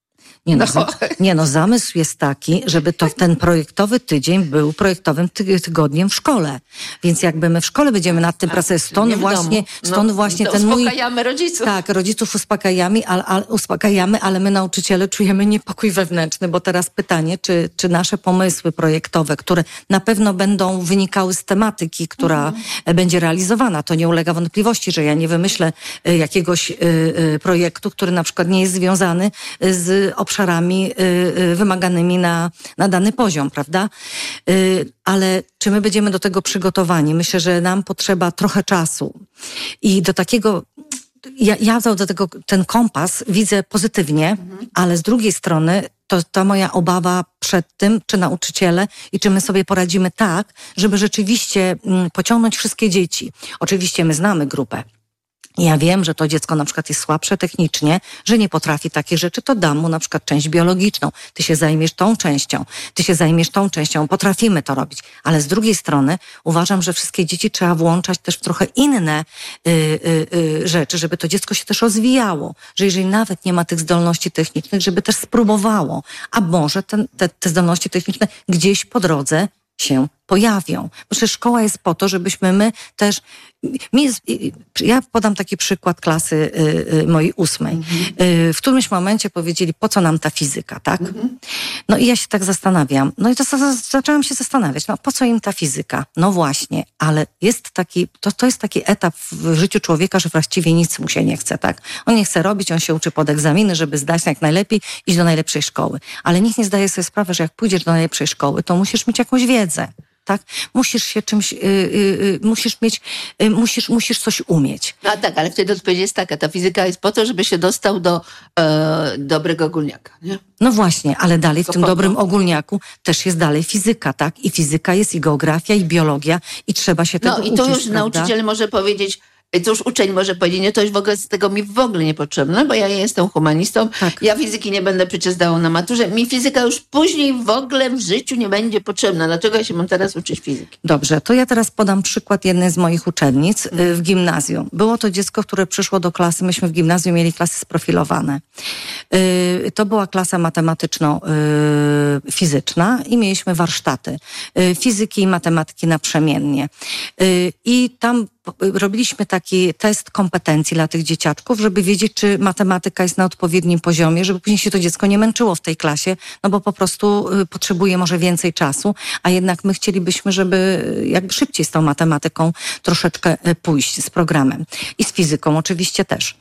Zamysł jest taki, żeby ten projektowy tydzień był projektowym tygodniem w szkole. Więc jakby my w szkole będziemy nad tym pracować, stąd właśnie ten mój... Uspokajamy rodziców. Tak, rodziców uspokajamy, ale my nauczyciele czujemy niepokój wewnętrzny, bo teraz pytanie, czy nasze pomysły projektowe, które na pewno będą wynikały z tematyki, która będzie realizowana, to nie ulega wątpliwości, że ja nie wymyślę jakiegoś projektu, który na przykład nie jest związany z obszarami wymaganymi na dany poziom, prawda? Ale czy my będziemy do tego przygotowani? Myślę, że nam potrzeba trochę czasu. I do takiego... Ja do tego ten kompas widzę pozytywnie, ale z drugiej strony to ta moja obawa przed tym, czy nauczyciele i czy my sobie poradzimy tak, żeby rzeczywiście pociągnąć wszystkie dzieci. Oczywiście my znamy grupę. Ja wiem, że to dziecko na przykład jest słabsze technicznie, że nie potrafi takich rzeczy, to dam mu na przykład część biologiczną. Ty się zajmiesz tą częścią, ty się zajmiesz tą częścią. Potrafimy to robić. Ale z drugiej strony uważam, że wszystkie dzieci trzeba włączać też w trochę inne rzeczy, żeby to dziecko się też rozwijało. Że jeżeli nawet nie ma tych zdolności technicznych, żeby też spróbowało. A może te zdolności techniczne gdzieś po drodze się pojawią. Bo przecież szkoła jest po to, żebyśmy my też... Ja podam taki przykład klasy mojej 8. W którymś momencie powiedzieli, po co nam ta fizyka, tak? No i ja się tak zastanawiam. No i to zaczęłam się zastanawiać, po co im ta fizyka? No właśnie, ale jest taki, to jest taki etap w życiu człowieka, że właściwie nic mu się nie chce, tak? On nie chce robić, on się uczy pod egzaminy, żeby zdać jak najlepiej, iść do najlepszej szkoły. Ale nikt nie zdaje sobie sprawy, że jak pójdziesz do najlepszej szkoły, to musisz mieć jakąś wiedzę. Tak? Musisz się czymś, musisz coś umieć. No tak, ale wtedy odpowiedź jest taka, ta fizyka jest po to, żeby się dostał do dobrego ogólniaka, nie? No właśnie, ale dalej w tym dobrym ogólniaku też jest dalej fizyka, tak? I fizyka jest, i geografia, i biologia, i trzeba się tego uczyć, i tu już prawda? Nauczyciel może powiedzieć, cóż, uczeń może powiedzieć, nie, to już w ogóle z tego mi w ogóle niepotrzebne, bo ja jestem humanistą, ja fizyki nie będę przecież zdała na maturze, mi fizyka już później w ogóle w życiu nie będzie potrzebna. Dlaczego ja się mam teraz uczyć fizyki? Dobrze, to ja teraz podam przykład jednej z moich uczennic w gimnazjum. Było to dziecko, które przyszło do klasy, myśmy w gimnazjum mieli klasy sprofilowane. To była klasa matematyczno-fizyczna i mieliśmy warsztaty fizyki i matematyki naprzemiennie. I tam robiliśmy taki test kompetencji dla tych dzieciaczków, żeby wiedzieć, czy matematyka jest na odpowiednim poziomie, żeby później się to dziecko nie męczyło w tej klasie, no bo po prostu potrzebuje może więcej czasu, a jednak my chcielibyśmy, żeby jakby szybciej z tą matematyką troszeczkę pójść, z programem. I z fizyką oczywiście też.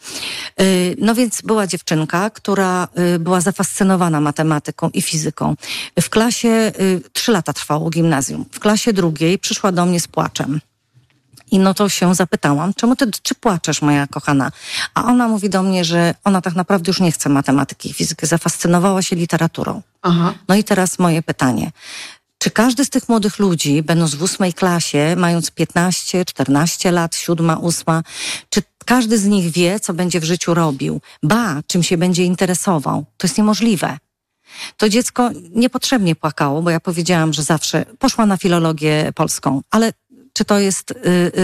No więc była dziewczynka, która była zafascynowana matematyką i fizyką. W klasie 3 lata trwało gimnazjum. W klasie drugiej przyszła do mnie z płaczem. I no to się zapytałam, czy płaczesz, moja kochana? A ona mówi do mnie, że ona tak naprawdę już nie chce matematyki i fizyki, zafascynowała się literaturą. Aha. No i teraz moje pytanie. Czy każdy z tych młodych ludzi, będąc w 8 klasie, mając 15, 14 lat, 7, 8, czy każdy z nich wie, co będzie w życiu robił? Czym się będzie interesował? To jest niemożliwe. To dziecko niepotrzebnie płakało, bo ja powiedziałam, że zawsze poszła na filologię polską, ale czy to jest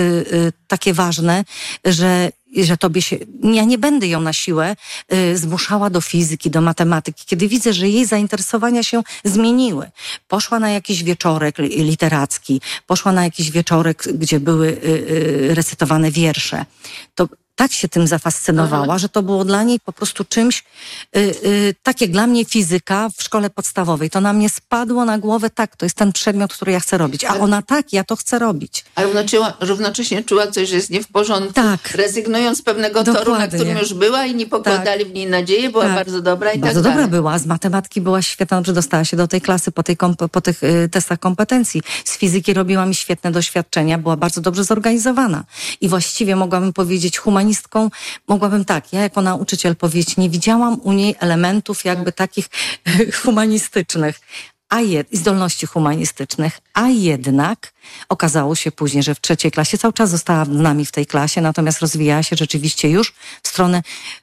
takie ważne, że tobie się... Ja nie będę ją na siłę zmuszała do fizyki, do matematyki, kiedy widzę, że jej zainteresowania się zmieniły. Poszła na jakiś wieczorek literacki, poszła na jakiś wieczorek, gdzie były recytowane wiersze. To tak się tym zafascynowała, że to było dla niej po prostu czymś, tak jak dla mnie fizyka w szkole podstawowej. To na mnie spadło na głowę, tak, to jest ten przedmiot, który ja chcę robić. A ona tak, ja to chcę robić. A równocześnie czuła coś, że jest nie w porządku. Tak. Rezygnując z pewnego toru, na którym już była i nie pokładali w niej nadziei, była bardzo dobra i bardzo dobra była. Z matematyki była świetna, że dostała się do tej klasy po tych testach kompetencji. Z fizyki robiła mi świetne doświadczenia, była bardzo dobrze zorganizowana. I właściwie mogłabym powiedzieć mogłabym tak, ja jako nauczyciel powiedzieć, nie widziałam u niej elementów jakby takich humanistycznych, i zdolności humanistycznych, a jednak okazało się później, że w 3 klasie cały czas została z nami w tej klasie, natomiast rozwijała się rzeczywiście już w stronę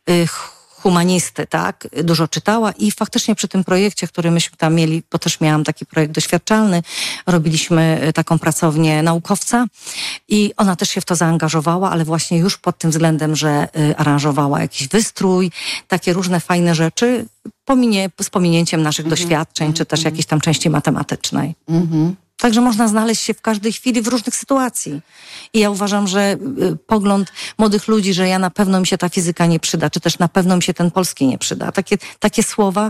humanisty, tak? Dużo czytała i faktycznie przy tym projekcie, który myśmy tam mieli, bo też miałam taki projekt doświadczalny, robiliśmy taką pracownię naukowca i ona też się w to zaangażowała, ale właśnie już pod tym względem, że aranżowała jakiś wystrój, takie różne fajne rzeczy, z pominięciem naszych doświadczeń, czy też jakiejś tam części matematycznej. Także można znaleźć się w każdej chwili w różnych sytuacji. I ja uważam, że pogląd młodych ludzi, że na pewno mi się ta fizyka nie przyda, czy też na pewno mi się ten polski nie przyda. Takie słowa,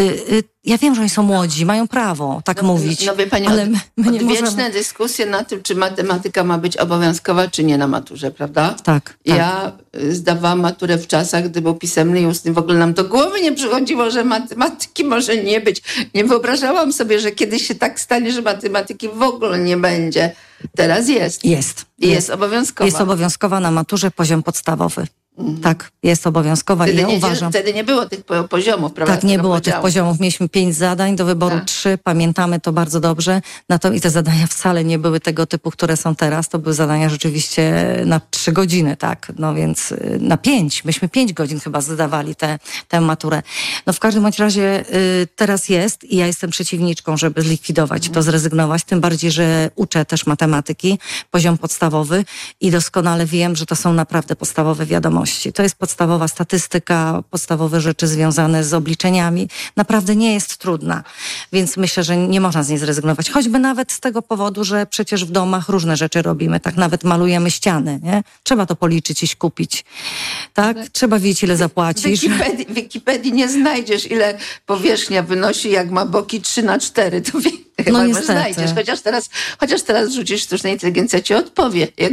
ja wiem, że oni są młodzi, mają prawo tak mówić. No wie pani, ale my nie możemy... dyskusje na tym, czy matematyka ma być obowiązkowa, czy nie na maturze, prawda? Tak. Ja zdawałam maturę w czasach, gdy był pisemny i ustny. W ogóle nam do głowy nie przychodziło, że matematyki może nie być. Nie wyobrażałam sobie, że kiedyś się tak stanie, że matematyki w ogóle nie będzie. Teraz jest. Jest obowiązkowa. Jest obowiązkowa na maturze, poziom podstawowy. Tak, jest obowiązkowa i ja uważam... Wtedy nie było tych poziomów, prawda? Tak, nie było tych poziomów. Mieliśmy 5 zadań, do wyboru 3, pamiętamy to bardzo dobrze. I te zadania wcale nie były tego typu, które są teraz. To były zadania rzeczywiście na 3 godziny, tak? No więc na 5. Myśmy 5 godzin chyba zdawali tę maturę. No w każdym bądź razie teraz jest i ja jestem przeciwniczką, żeby zlikwidować to, zrezygnować. Tym bardziej, że uczę też matematyki, poziom podstawowy i doskonale wiem, że to są naprawdę podstawowe wiadomości. To jest podstawowa statystyka, podstawowe rzeczy związane z obliczeniami. Naprawdę nie jest trudna, więc myślę, że nie można z niej zrezygnować. Choćby nawet z tego powodu, że przecież w domach różne rzeczy robimy. Tak nawet malujemy ściany, nie? Trzeba to policzyć i kupić. Tak? Trzeba wiedzieć, ile zapłacisz. W Wikipedii nie znajdziesz, ile powierzchnia wynosi, jak ma boki 3x4. To chyba znajdziesz. Chociaż teraz rzucisz, sztuczna inteligencja ci odpowie. Jak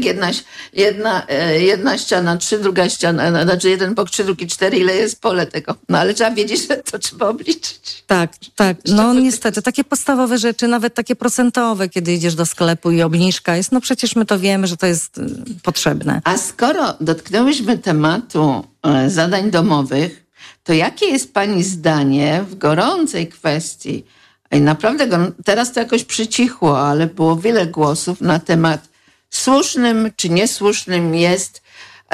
jedna ściana 3, druga ściana, znaczy jeden bok 3, drugi 4, ile jest pole tego. No ale trzeba wiedzieć, że to trzeba obliczyć. Tak. No niestety, takie podstawowe rzeczy, nawet takie procentowe, kiedy idziesz do sklepu i obniżka jest, no przecież my to wiemy, że to jest potrzebne. A skoro dotknęłyśmy tematu zadań domowych, to jakie jest pani zdanie w gorącej kwestii? I naprawdę teraz to jakoś przycichło, ale było wiele głosów na temat słusznym czy niesłusznym jest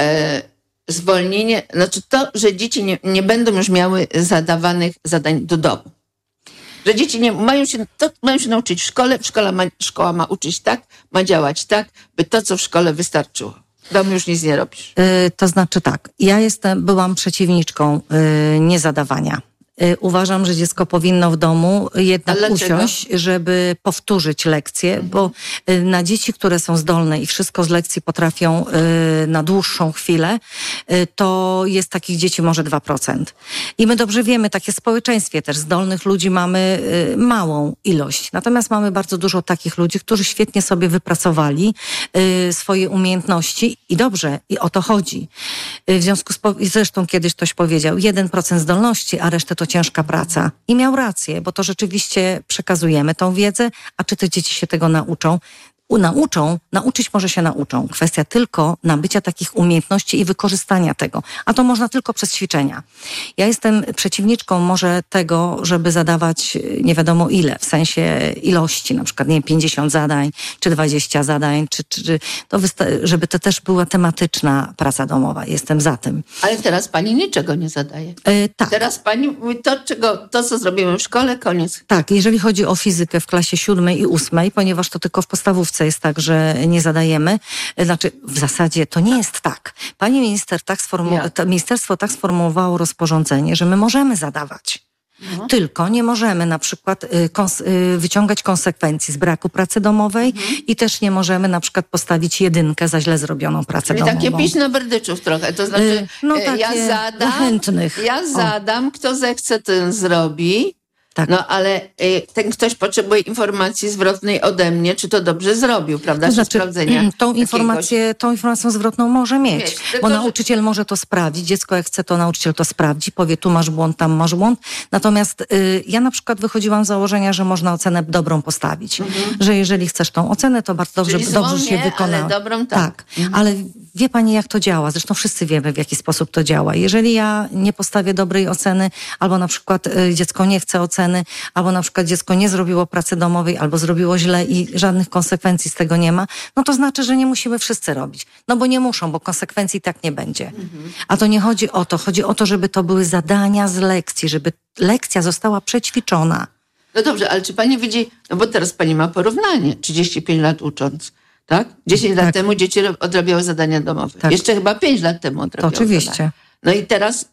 zwolnienie, znaczy to, że dzieci nie będą już miały zadawanych zadań do domu. Że dzieci mają się nauczyć w szkole, szkoła ma uczyć tak, ma działać tak, by to, co w szkole wystarczyło. W domu już nic nie robisz. To znaczy tak, ja byłam przeciwniczką niezadawania. Uważam, że dziecko powinno w domu jednak usiąść, żeby powtórzyć lekcję, bo na dzieci, które są zdolne i wszystko z lekcji potrafią na dłuższą chwilę, to jest takich dzieci może 2%. I my dobrze wiemy, takie w społeczeństwie też zdolnych ludzi mamy małą ilość. Natomiast mamy bardzo dużo takich ludzi, którzy świetnie sobie wypracowali swoje umiejętności i dobrze, i o to chodzi. W związku zresztą kiedyś ktoś powiedział, 1% zdolności, a resztę to ciężka praca. I miał rację, bo to rzeczywiście przekazujemy tą wiedzę, a czy te dzieci się tego nauczą? Nauczyć może się nauczą. Kwestia tylko nabycia takich umiejętności i wykorzystania tego. A to można tylko przez ćwiczenia. Ja jestem przeciwniczką może tego, żeby zadawać nie wiadomo ile, w sensie ilości, na przykład 50 zadań, czy 20 zadań, żeby to też była tematyczna praca domowa. Jestem za tym. Ale teraz pani niczego nie zadaje. Tak. Teraz pani mówi to, co zrobimy w szkole, koniec. Tak, jeżeli chodzi o fizykę w klasie 7 i 8, ponieważ to tylko w podstawówce jest tak, że nie zadajemy. Znaczy, w zasadzie to nie jest tak. Pani minister ministerstwo tak sformułowało rozporządzenie, że my możemy zadawać. Tylko nie możemy na przykład wyciągać konsekwencji z braku pracy domowej i też nie możemy na przykład postawić 1 za źle zrobioną pracę domową. Takie piś na berdyczów trochę, to znaczy ja zadam, kto zechce, ten zrobi. Tak. No ale ten ktoś potrzebuje informacji zwrotnej ode mnie, czy to dobrze zrobił, prawda? To znaczy, sprawdzenia tą informację zwrotną może mieć bo nauczyciel może to sprawdzić, dziecko jak chce, to nauczyciel to sprawdzi, powie tu masz błąd, tam masz błąd. Natomiast ja na przykład wychodziłam z założenia, że można ocenę dobrą postawić. Że jeżeli chcesz tą ocenę, to bardzo dobrze się wykona. Ale dobrą tak. Ale wie pani, jak to działa? Zresztą wszyscy wiemy, w jaki sposób to działa. Jeżeli ja nie postawię dobrej oceny, albo na przykład dziecko nie chce oceny, albo na przykład dziecko nie zrobiło pracy domowej, albo zrobiło źle i żadnych konsekwencji z tego nie ma, no to znaczy, że nie musimy wszyscy robić. No bo nie muszą, bo konsekwencji tak nie będzie. A to nie chodzi o to. Chodzi o to, żeby to były zadania z lekcji, żeby lekcja została przećwiczona. No dobrze, ale czy pani widzi, no bo teraz pani ma porównanie, 35 lat ucząc, tak? 10 lat temu dzieci odrabiały zadania domowe. Tak. Jeszcze chyba 5 lat temu odrabiały oczywiście. Zadania. No i teraz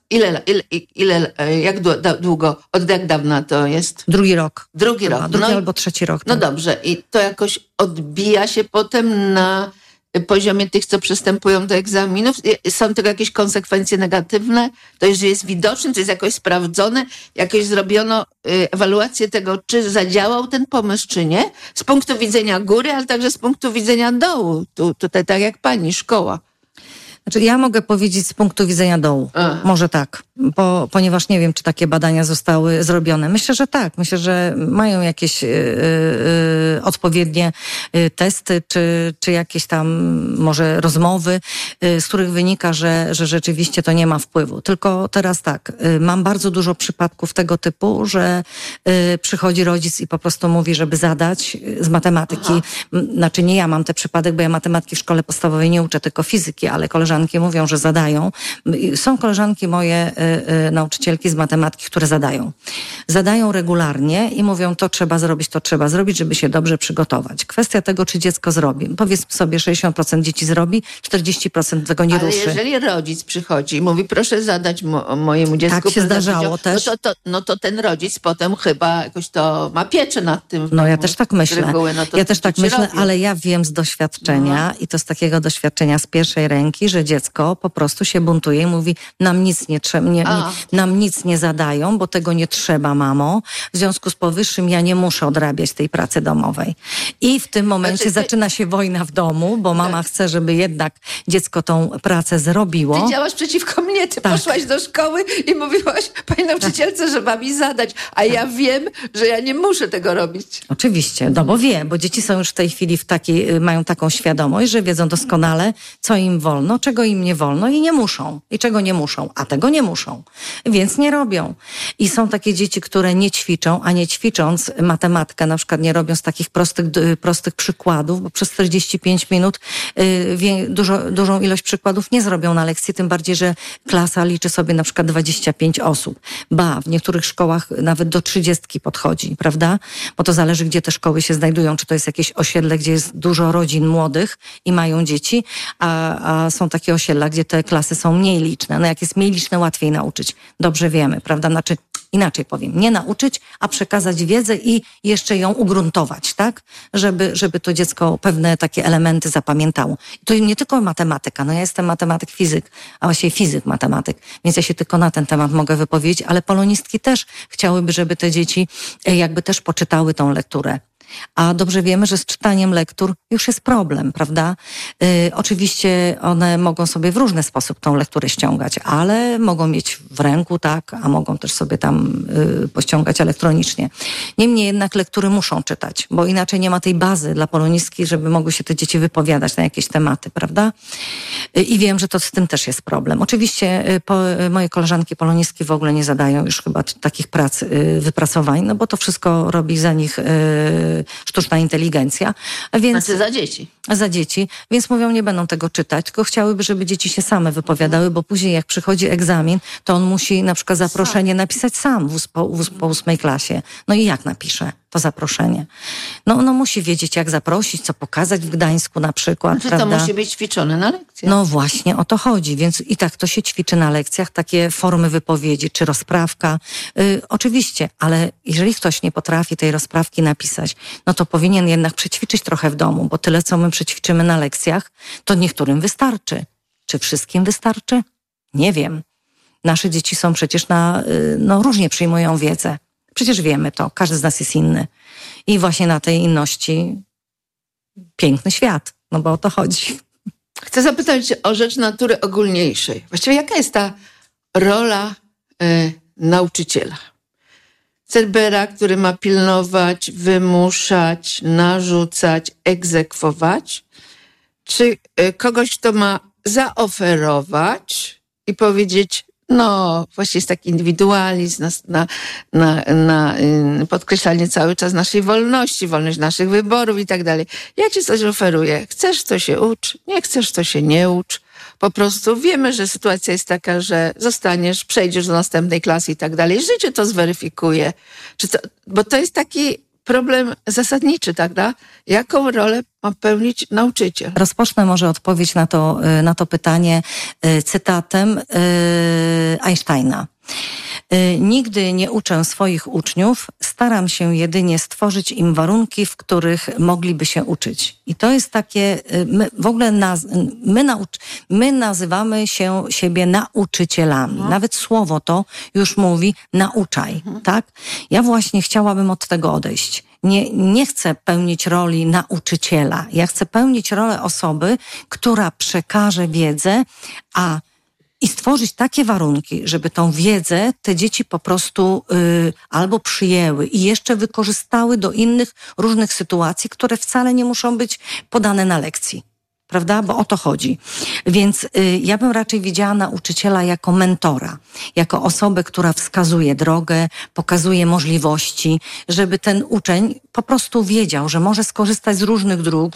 jak długo, od jak dawna to jest? Drugi rok. Drugi albo trzeci rok. Tak. No dobrze, i to jakoś odbija się potem na poziomie tych, co przystępują do egzaminów? Są tego jakieś konsekwencje negatywne? To jest widoczne, to jest jakoś sprawdzone, jakoś zrobiono ewaluację tego, czy zadziałał ten pomysł, czy nie? Z punktu widzenia góry, ale także z punktu widzenia dołu. Tutaj tak jak pani, szkoła. Znaczy, ja mogę powiedzieć z punktu widzenia dołu. Może tak, ponieważ nie wiem, czy takie badania zostały zrobione. Myślę, że tak. Myślę, że mają jakieś odpowiednie testy, czy jakieś tam może rozmowy, z których wynika, że rzeczywiście to nie ma wpływu. Tylko teraz tak, mam bardzo dużo przypadków tego typu, że przychodzi rodzic i po prostu mówi, żeby zadać z matematyki. Znaczy nie ja mam ten przypadek, bo ja matematyki w szkole podstawowej nie uczę, tylko fizyki, ale koleżanki mówią, że zadają. Są koleżanki moje, nauczycielki z matematyki, które zadają. Zadają regularnie i mówią, to trzeba zrobić, żeby się dobrze przygotować. Kwestia tego, czy dziecko zrobi. Powiedzmy sobie, 60% dzieci zrobi, 40% tego nie ruszy. Ale jeżeli rodzic przychodzi i mówi, proszę zadać mojemu dziecku. Tak się zdarzało też. No to ten rodzic potem chyba jakoś to ma pieczę nad tym. No ja też tak myślę. Reguły, ja też tak myślę, ale ja wiem z doświadczenia i to z takiego doświadczenia z pierwszej ręki, że dziecko po prostu się buntuje i mówi, nam nic nie trzeba, nam nic nie zadają, bo tego nie trzeba, mamo. W związku z powyższym ja nie muszę odrabiać tej pracy domowej. I w tym momencie zaczyna się wojna w domu, bo mama chce, żeby jednak dziecko tą pracę zrobiło. Ty działasz przeciwko mnie, ty poszłaś do szkoły i mówiłaś pani nauczycielce, że ma mi zadać, a ja wiem, że ja nie muszę tego robić. Oczywiście, no bo wie, bo dzieci są już w tej chwili mają taką świadomość, że wiedzą doskonale, co im wolno, czego im nie wolno i nie muszą. I czego nie muszą, a tego nie muszą. muszą, więc nie robią. I są takie dzieci, które nie ćwiczą, a nie ćwicząc matematykę, na przykład nie robiąc takich prostych przykładów, bo przez 45 minut dużą ilość przykładów nie zrobią na lekcji, tym bardziej, że klasa liczy sobie na przykład 25 osób. W niektórych szkołach nawet do 30 podchodzi, prawda? Bo to zależy, gdzie te szkoły się znajdują, czy to jest jakieś osiedle, gdzie jest dużo rodzin młodych i mają dzieci, a są takie osiedla, gdzie te klasy są mniej liczne. No jak jest mniej liczne, łatwiej nauczyć. Dobrze wiemy, prawda? Znaczy, inaczej powiem, nie nauczyć, a przekazać wiedzę i jeszcze ją ugruntować, tak? Żeby to dziecko pewne takie elementy zapamiętało. I to nie tylko matematyka, no ja jestem matematyk, fizyk, a właściwie fizyk, matematyk, więc ja się tylko na ten temat mogę wypowiedzieć, ale polonistki też chciałyby, żeby te dzieci jakby też poczytały tą lekturę. A dobrze wiemy, że z czytaniem lektur już jest problem, prawda? Oczywiście one mogą sobie w różny sposób tą lekturę ściągać, ale mogą mieć w ręku, tak, a mogą też sobie tam pościągać elektronicznie. Niemniej jednak lektury muszą czytać, bo inaczej nie ma tej bazy dla polonistki, żeby mogły się te dzieci wypowiadać na jakieś tematy, prawda? I wiem, że to z tym też jest problem. Oczywiście moje koleżanki polonistki w ogóle nie zadają już chyba takich prac, wypracowań, no bo to wszystko robi za nich sztuczna inteligencja. Więc, znaczy za dzieci. Za dzieci. Więc mówią, nie będą tego czytać, tylko chciałyby, żeby dzieci się same wypowiadały, bo później jak przychodzi egzamin, to on musi na przykład zaproszenie napisać sam po 8 klasie. No i jak napisze to zaproszenie? No musi wiedzieć, jak zaprosić, co pokazać w Gdańsku na przykład. Znaczy, prawda? To musi być ćwiczone na lekcjach. No właśnie o to chodzi, więc i tak to się ćwiczy na lekcjach, takie formy wypowiedzi, czy rozprawka. Oczywiście, ale jeżeli ktoś nie potrafi tej rozprawki napisać, no to powinien jednak przećwiczyć trochę w domu, bo tyle, co my przećwiczymy na lekcjach, to niektórym wystarczy. Czy wszystkim wystarczy? Nie wiem. Nasze dzieci są przecież różnie przyjmują wiedzę. Przecież wiemy to, każdy z nas jest inny. I właśnie na tej inności piękny świat, no bo o to chodzi. Chcę zapytać cię o rzecz natury ogólniejszej. Właściwie jaka jest ta rola nauczyciela? Cerbera, który ma pilnować, wymuszać, narzucać, egzekwować? Czy kogoś, kto ma zaoferować i powiedzieć, no, właściwie jest taki indywidualizm, na podkreślanie cały czas naszej wolności, wolność naszych wyborów i tak dalej. Ja ci coś oferuję. Chcesz, to się ucz. Nie chcesz, to się nie ucz. Po prostu wiemy, że sytuacja jest taka, że zostaniesz, przejdziesz do następnej klasy i tak dalej. Życie to zweryfikuje. Bo to jest taki problem zasadniczy, tak? Jaką rolę ma pełnić nauczyciel? Rozpocznę może odpowiedź na to pytanie cytatem Einsteina. Nigdy nie uczę swoich uczniów, staram się jedynie stworzyć im warunki, w których mogliby się uczyć. I to jest takie, my nazywamy siebie nauczycielami. Nawet słowo to już mówi nauczaj, tak? Ja właśnie chciałabym od tego odejść. Nie chcę pełnić roli nauczyciela. Ja chcę pełnić rolę osoby, która przekaże wiedzę, i stworzyć takie warunki, żeby tą wiedzę te dzieci po prostu albo przyjęły i jeszcze wykorzystały do innych różnych sytuacji, które wcale nie muszą być podane na lekcji. Prawda? Bo o to chodzi. Więc ja bym raczej widziała nauczyciela jako mentora, jako osobę, która wskazuje drogę, pokazuje możliwości, żeby ten uczeń po prostu wiedział, że może skorzystać z różnych dróg,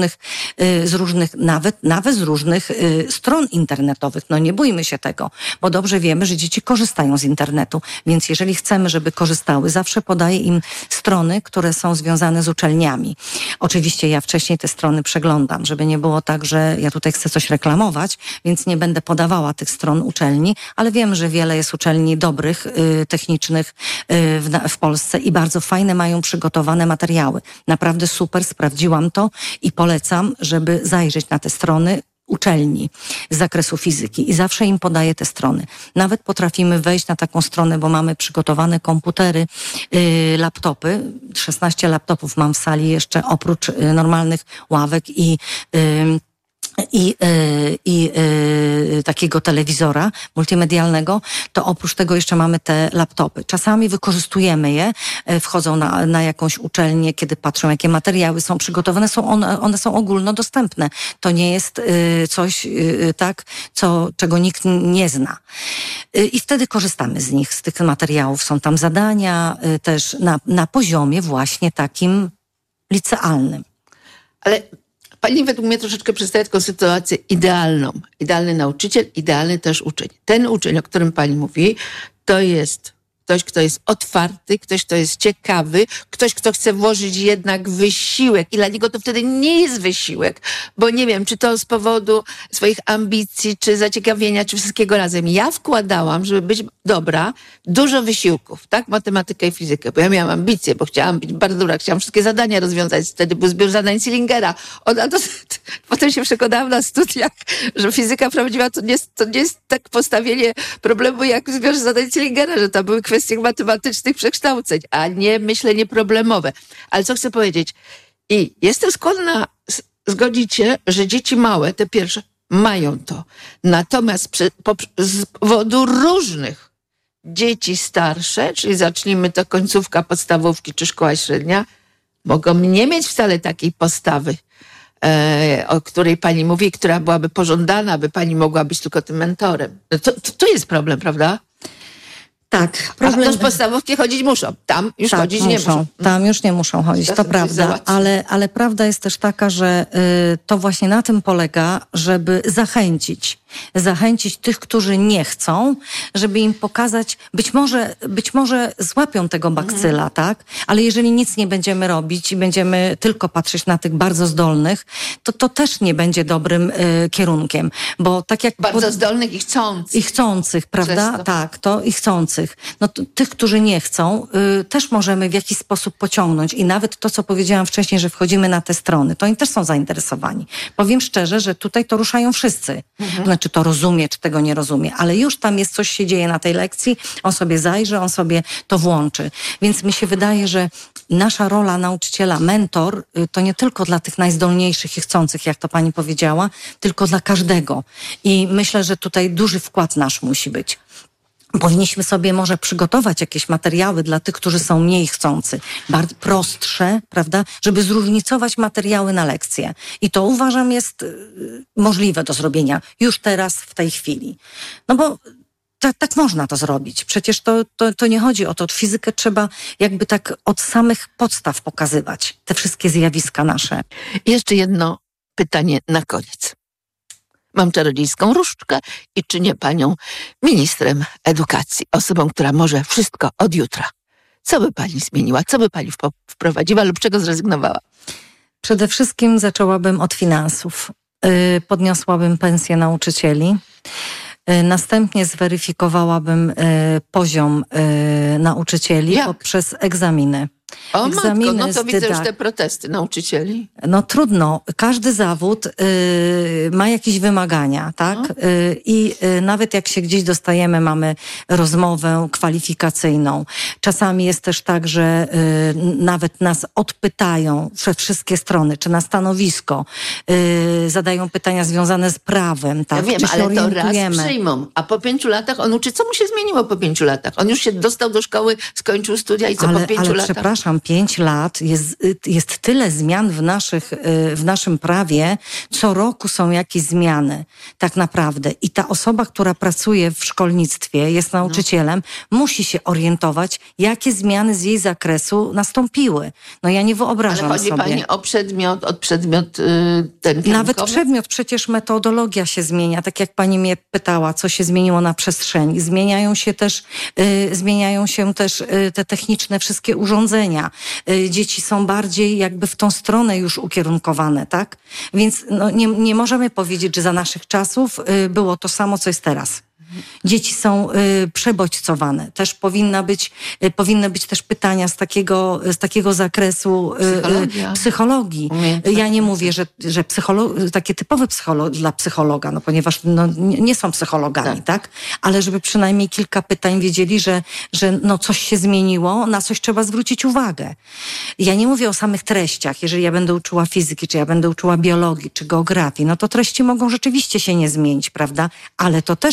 nawet z różnych stron internetowych. No nie bójmy się tego, bo dobrze wiemy, że dzieci korzystają z internetu, więc jeżeli chcemy, żeby korzystały, zawsze podaję im strony, które są związane z uczelniami. Oczywiście ja wcześniej te strony przeglądam, żeby nie było tak, że ja tutaj chcę coś reklamować, więc nie będę podawała tych stron uczelni, ale wiem, że wiele jest uczelni dobrych, technicznych w Polsce i bardzo fajne mają przygotowane materiały. Naprawdę super, sprawdziłam to i polecam, żeby zajrzeć na te strony uczelni z zakresu fizyki i zawsze im podaję te strony. Nawet potrafimy wejść na taką stronę, bo mamy przygotowane komputery, laptopy. 16 laptopów mam w sali jeszcze oprócz normalnych ławek i takiego telewizora multimedialnego, to oprócz tego jeszcze mamy te laptopy. Czasami wykorzystujemy je, wchodzą na jakąś uczelnię, kiedy patrzą, jakie materiały są przygotowane, one są ogólnodostępne. To nie jest coś czego nikt nie zna. I wtedy korzystamy z nich, z tych materiałów. Są tam zadania też na poziomie właśnie takim licealnym. Ale pani według mnie troszeczkę przedstawia taką sytuację idealną. Idealny nauczyciel, idealny też uczeń. Ten uczeń, o którym pani mówi, to jest ktoś, kto jest otwarty, ktoś, kto jest ciekawy, ktoś, kto chce włożyć jednak wysiłek i dla niego to wtedy nie jest wysiłek, bo nie wiem, czy to z powodu swoich ambicji, czy zaciekawienia, czy wszystkiego razem. Ja wkładałam, żeby być dobra, dużo wysiłków, tak? Matematykę i fizykę, bo ja miałam ambicje, bo chciałam być bardzo dobra, chciałam wszystkie zadania rozwiązać. Wtedy był zbiór zadań Sillingera. Potem się przekonałam na studiach, że fizyka prawdziwa to nie jest tak postawienie problemu jak zbiór zadań Sillingera, że to były kwestie matematycznych przekształceń, a nie myślenie problemowe. Ale co chcę powiedzieć? I jestem skłonna zgodzić się, że dzieci małe, te pierwsze, mają to. Natomiast z powodu różnych dzieci starsze, czyli zacznijmy to końcówka podstawówki czy szkoła średnia, mogą nie mieć wcale takiej postawy, o której pani mówi, która byłaby pożądana, by pani mogła być tylko tym mentorem. No to jest problem, prawda? Tak. Problem... A do podstawówki chodzić muszą. Tam już chodzić nie muszą. Tam już nie muszą chodzić, to prawda. Ale prawda jest też taka, że to właśnie na tym polega, żeby zachęcić tych, którzy nie chcą, żeby im pokazać, być może złapią tego bakcyla, tak? Ale jeżeli nic nie będziemy robić i będziemy tylko patrzeć na tych bardzo zdolnych, to też nie będzie dobrym kierunkiem, bo tak jak... Bardzo zdolnych i chcących. I chcących, prawda? Tak, to i chcących. No tych, którzy nie chcą, też możemy w jakiś sposób pociągnąć i nawet to, co powiedziałam wcześniej, że wchodzimy na te strony, to oni też są zainteresowani. Powiem szczerze, że tutaj to ruszają wszyscy. Znaczy to rozumie, czy tego nie rozumie, ale już tam jest coś się dzieje na tej lekcji, on sobie zajrzy, on sobie to włączy. Więc mi się wydaje, że nasza rola nauczyciela, mentor, to nie tylko dla tych najzdolniejszych i chcących, jak to pani powiedziała, tylko dla każdego. I myślę, że tutaj duży wkład nasz musi być. Powinniśmy sobie może przygotować jakieś materiały dla tych, którzy są mniej chcący, bardzo prostsze, prawda, żeby zróżnicować materiały na lekcje. I to uważam jest możliwe do zrobienia już teraz, w tej chwili. No bo tak można to zrobić. Przecież to nie chodzi o to. Fizykę trzeba jakby tak od samych podstaw pokazywać. Te wszystkie zjawiska nasze. Jeszcze jedno pytanie na koniec. Mam czarodziejską różdżkę i czynię panią ministrem edukacji, osobą, która może wszystko od jutra. Co by pani zmieniła? Co by pani wprowadziła lub czego zrezygnowała? Przede wszystkim zaczęłabym od finansów. Podniosłabym pensję nauczycieli. Następnie zweryfikowałabym poziom nauczycieli poprzez egzaminy. O matko, no to widzę już te protesty nauczycieli. No trudno. Każdy zawód ma jakieś wymagania, tak? I nawet jak się gdzieś dostajemy, mamy rozmowę kwalifikacyjną. Czasami jest też tak, że nawet nas odpytają we wszystkie strony, czy na stanowisko, zadają pytania związane z prawem, tak? Ja wiem, czy się ale orientujemy. To raz przyjmą, a po 5 latach on uczy. Co mu się zmieniło po 5 latach? On już się dostał do szkoły, skończył studia i co po 5 latach? Przepraszam, 5 lat jest tyle zmian w naszym prawie, co roku są jakieś zmiany, tak naprawdę. I ta osoba, która pracuje w szkolnictwie, jest nauczycielem, musi się orientować, jakie zmiany z jej zakresu nastąpiły. No ja nie wyobrażam Ale chodzi sobie. pani o przedmiot, ten kierunkowy? Nawet przedmiot, przecież metodologia się zmienia. Tak jak pani mnie pytała, co się zmieniło na przestrzeni. Zmieniają się też te techniczne wszystkie urządzenia. Dzieci są bardziej jakby w tą stronę już ukierunkowane, tak? Więc no, nie możemy powiedzieć, że za naszych czasów było to samo, co jest teraz. Dzieci są przebodźcowane. Też powinny być też pytania z takiego zakresu psychologii. Ja nie mówię, że takie typowe dla psychologa, no ponieważ nie są psychologami, tak? Ale żeby przynajmniej kilka pytań wiedzieli, że coś się zmieniło, na coś trzeba zwrócić uwagę. Ja nie mówię o samych treściach. Jeżeli ja będę uczyła fizyki, czy ja będę uczyła biologii, czy geografii, no to treści mogą rzeczywiście się nie zmienić, prawda? Ale to też ewoluuje.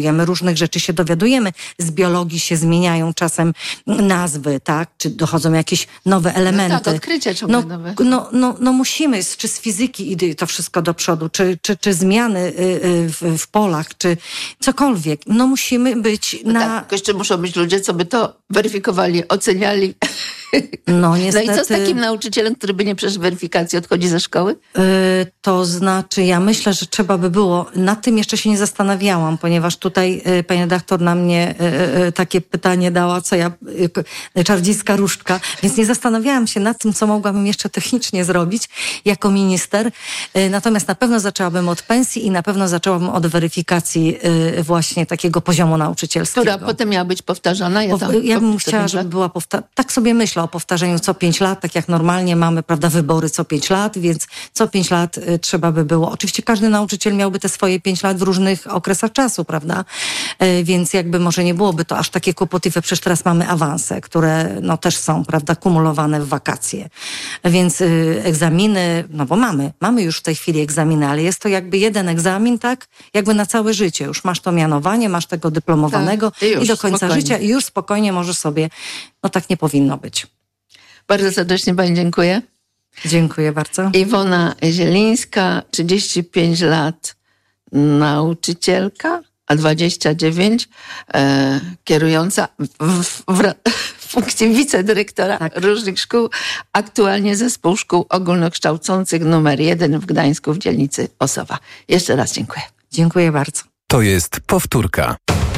dowiadujemy, różnych rzeczy się dowiadujemy. Z biologii się zmieniają czasem nazwy, tak? Czy dochodzą jakieś nowe elementy. No tak, odkrycia ciągle nowe. No musimy, czy z fizyki idzie to wszystko do przodu, czy zmiany w polach, czy cokolwiek. No musimy być Tak, jeszcze muszą być ludzie, co by to weryfikowali, oceniali. No niestety. No i co z takim nauczycielem, który by nie przeszedł weryfikacji, odchodzi ze szkoły? To znaczy, ja myślę, że trzeba by było, nad tym jeszcze się nie zastanawiałam, ponieważ tutaj pani redaktor na mnie takie pytanie dała, co ja, czardziejska różdżka, więc nie zastanawiałam się nad tym, co mogłabym jeszcze technicznie zrobić jako minister. Natomiast na pewno zaczęłabym od pensji i na pewno zaczęłabym od weryfikacji właśnie takiego poziomu nauczycielskiego. Która potem miała być powtarzana? Ja bym chciała, żeby była tak sobie myślę o powtarzaniu co 5 lat, tak jak normalnie mamy, prawda, wybory co 5 lat, więc co 5 lat trzeba by było. Oczywiście każdy nauczyciel miałby te swoje 5 lat w różnych okresach czasu, prawda? Więc jakby może nie byłoby to aż takie kłopotliwe, przecież teraz mamy awanse, które no też są, prawda, kumulowane w wakacje. Więc egzaminy, no bo mamy już w tej chwili egzaminy, ale jest to jakby jeden egzamin, tak? Jakby na całe życie. Już masz to mianowanie, masz tego dyplomowanego tak, i do końca życia i już spokojnie możesz sobie, no tak nie powinno być. Bardzo serdecznie pani dziękuję. Dziękuję bardzo. Iwona Zielińska, 35 lat nauczycielka, a 29 kierująca w funkcji wicedyrektora różnych szkół, aktualnie Zespół Szkół Ogólnokształcących numer 1 w Gdańsku w dzielnicy Osowa. Jeszcze raz dziękuję. Dziękuję bardzo. To jest powtórka.